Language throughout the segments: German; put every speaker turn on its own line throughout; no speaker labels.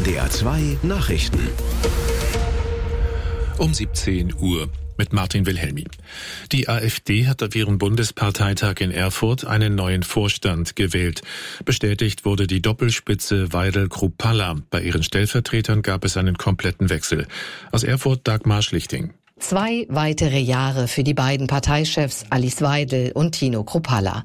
NDR 2 Nachrichten.
Um 17 Uhr mit Martin Wilhelmi. Die AfD hat auf ihrem Bundesparteitag in Erfurt einen neuen Vorstand gewählt. Bestätigt wurde die Doppelspitze Weidel-Kruppalla. Bei ihren Stellvertretern gab es einen kompletten Wechsel. Aus Erfurt Dagmar Schlichting.
2 weitere Jahre für die beiden Parteichefs Alice Weidel und Tino Kruppalla.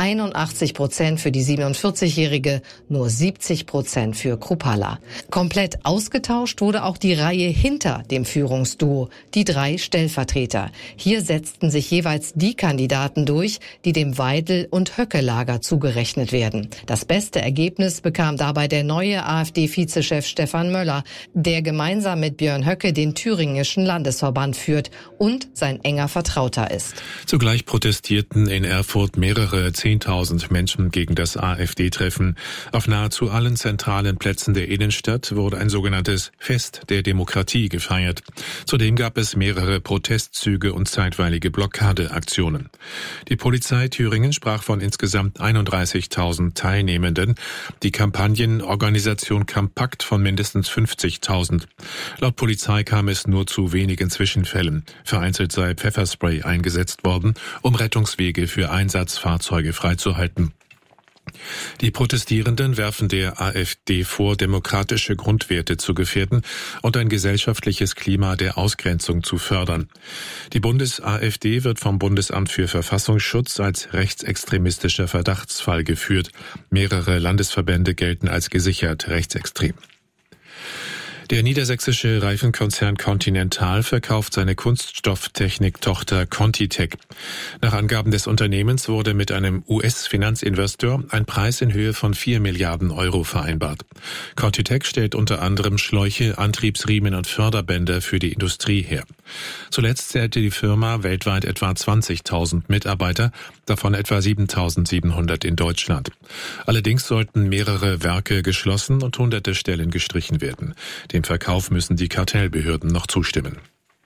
81% für die 47-Jährige, nur 70% für Kruppalla. Komplett ausgetauscht wurde auch die Reihe hinter dem Führungsduo, die 3 Stellvertreter. Hier setzten sich jeweils die Kandidaten durch, die dem Weidel- und Höcke-Lager zugerechnet werden. Das beste Ergebnis bekam dabei der neue AfD-Vizechef Stefan Möller, der gemeinsam mit Björn Höcke den thüringischen Landesverband führt und sein enger Vertrauter ist.
Zugleich protestierten in Erfurt mehrere 10.000 Menschen gegen das AfD-Treffen. Auf nahezu allen zentralen Plätzen der Innenstadt wurde ein sogenanntes Fest der Demokratie gefeiert. Zudem gab es mehrere Protestzüge und zeitweilige Blockadeaktionen. Die Polizei Thüringen sprach von insgesamt 31.000 Teilnehmenden. Die Kampagnenorganisation Kampakt von mindestens 50.000. Laut Polizei kam es nur zu wenigen Zwischenfällen. Vereinzelt sei Pfefferspray eingesetzt worden, um Rettungswege für Einsatzfahrzeuge freizuhalten. Die Protestierenden werfen der AfD vor, demokratische Grundwerte zu gefährden und ein gesellschaftliches Klima der Ausgrenzung zu fördern. Die Bundes-AfD wird vom Bundesamt für Verfassungsschutz als rechtsextremistischer Verdachtsfall geführt. Mehrere Landesverbände gelten als gesichert rechtsextrem. Der niedersächsische Reifenkonzern Continental verkauft seine Kunststofftechnik-Tochter ContiTech. Nach Angaben des Unternehmens wurde mit einem US-Finanzinvestor ein Preis in Höhe von 4 Milliarden Euro vereinbart. ContiTech stellt unter anderem Schläuche, Antriebsriemen und Förderbänder für die Industrie her. Zuletzt zählte die Firma weltweit etwa 20.000 Mitarbeiter, davon etwa 7.700 in Deutschland. Allerdings sollten mehrere Werke geschlossen und hunderte Stellen gestrichen werden. Dem Verkauf müssen die Kartellbehörden noch zustimmen.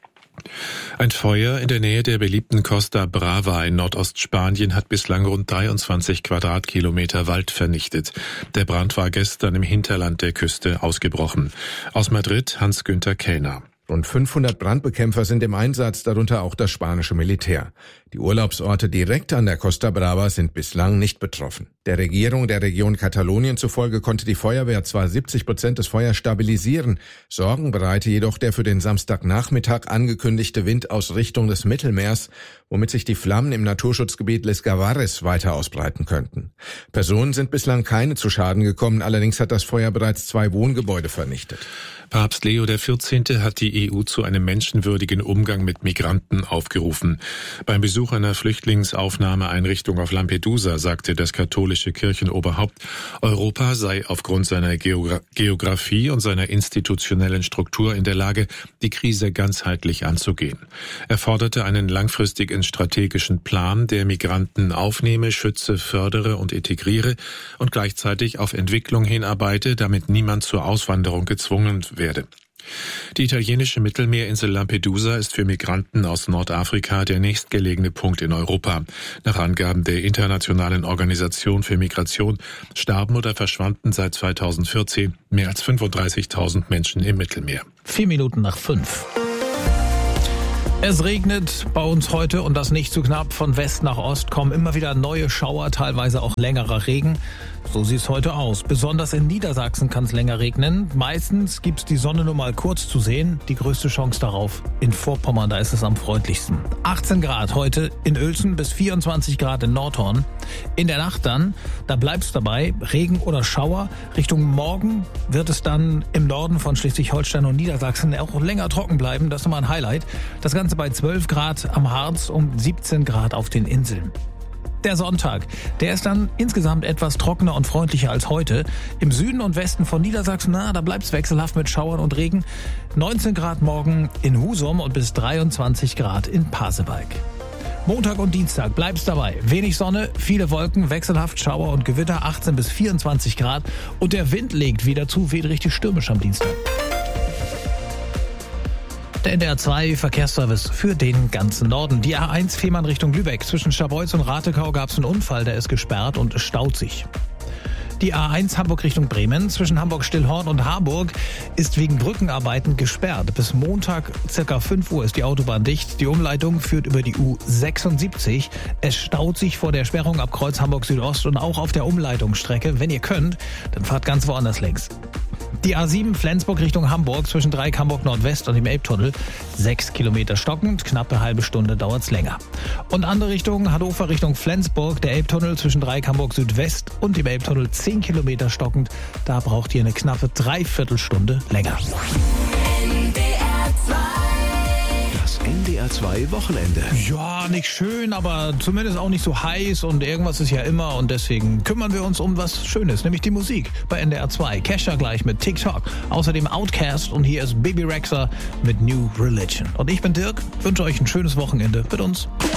Ein Feuer in der Nähe der beliebten Costa Brava in Nordostspanien hat bislang rund 23 Quadratkilometer Wald vernichtet. Der Brand war gestern im Hinterland der Küste ausgebrochen. Aus Madrid Hans-Günther Kellner.
Rund 500 Brandbekämpfer sind im Einsatz, darunter auch das spanische Militär. Die Urlaubsorte direkt an der Costa Brava sind bislang nicht betroffen. Der Regierung der Region Katalonien zufolge konnte die Feuerwehr zwar 70% des Feuers stabilisieren, Sorgen bereite jedoch der für den Samstagnachmittag angekündigte Wind aus Richtung des Mittelmeers, womit sich die Flammen im Naturschutzgebiet Les Gavares weiter ausbreiten könnten. Personen sind bislang keine zu Schaden gekommen, allerdings hat das Feuer bereits 2 Wohngebäude vernichtet.
Papst Leo XIV. Hat die EU zu einem menschenwürdigen Umgang mit Migranten aufgerufen. Beim Besuch einer Flüchtlingsaufnahmeeinrichtung auf Lampedusa sagte das katholische Kirchenoberhaupt, Europa sei aufgrund seiner Geografie und seiner institutionellen Struktur in der Lage, die Krise ganzheitlich anzugehen. Er forderte einen langfristigen strategischen Plan, der Migranten aufnehme, schütze, fördere und integriere und gleichzeitig auf Entwicklung hinarbeite, damit niemand zur Auswanderung gezwungen werde. Die italienische Mittelmeerinsel Lampedusa ist für Migranten aus Nordafrika der nächstgelegene Punkt in Europa. Nach Angaben der Internationalen Organisation für Migration starben oder verschwanden seit 2014 mehr als 35.000 Menschen im Mittelmeer.
5:04. Es regnet bei uns heute und das nicht zu knapp. Von West nach Ost kommen immer wieder neue Schauer, teilweise auch längerer Regen. So sieht es heute aus. Besonders in Niedersachsen kann es länger regnen. Meistens gibt es die Sonne nur mal kurz zu sehen. Die größte Chance darauf in Vorpommern, da ist es am freundlichsten. 18 Grad heute in Uelzen bis 24 Grad in Nordhorn. In der Nacht dann, da bleibt es dabei, Regen oder Schauer. Richtung Morgen wird es dann im Norden von Schleswig-Holstein und Niedersachsen auch länger trocken bleiben. Das ist immer ein Highlight. Das Ganze bei 12 Grad am Harz und 17 Grad auf den Inseln. Der Sonntag, der ist dann insgesamt etwas trockener und freundlicher als heute. Im Süden und Westen von Niedersachsen, da bleibt es wechselhaft mit Schauern und Regen. 19 Grad morgen in Husum und bis 23 Grad in Pasewalk. Montag und Dienstag bleibt's dabei. Wenig Sonne, viele Wolken, wechselhaft Schauer und Gewitter, 18 bis 24 Grad. Und der Wind legt wieder zu, weht richtig stürmisch am Dienstag. Der NDR 2 Verkehrsservice für den ganzen Norden. Die A1 Fehmarn Richtung Lübeck. Zwischen Scharbeutz und Ratekau gab es einen Unfall, der ist gesperrt und es staut sich. Die A1 Hamburg Richtung Bremen zwischen Hamburg-Stillhorn und Harburg ist wegen Brückenarbeiten gesperrt. Bis Montag ca. 5 Uhr ist die Autobahn dicht. Die Umleitung führt über die U76. Es staut sich vor der Sperrung ab Kreuz Hamburg Südost und auch auf der Umleitungsstrecke. Wenn ihr könnt, dann fahrt ganz woanders längs. Die A7 Flensburg Richtung Hamburg zwischen Dreieck Hamburg Nordwest und dem Elbtunnel. 6 Kilometer stockend, knappe halbe Stunde dauert's länger. Und andere Richtung, Hannover Richtung Flensburg, der Elbtunnel zwischen Dreieck Hamburg Südwest und dem Elbtunnel 10 Kilometer stockend. Da braucht ihr eine knappe Dreiviertelstunde länger.
Das NDR 2 Wochenende.
Ja, nicht schön, aber zumindest auch nicht so heiß und irgendwas ist ja immer und deswegen kümmern wir uns um was Schönes, nämlich die Musik bei NDR 2. Kesha gleich mit TikTok, außerdem Outkast und hier ist Baby Rexha mit New Religion. Und ich bin Dirk, wünsche euch ein schönes Wochenende mit uns.